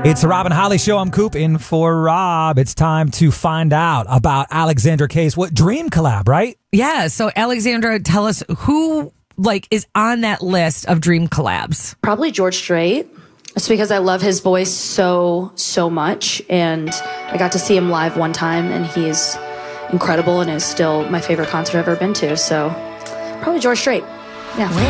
It's the Rob and Holly Show. I'm Coop in for Rob. It's time to find out about Alexandra Case. What dream collab, right? Yeah. So Alexandra, tell us who is on that list of dream collabs. Probably George Strait. It's because I love his voice so much, and I got to see him live one time, and he's incredible and is still my favorite concert I've ever been to. So probably George Strait. Yeah.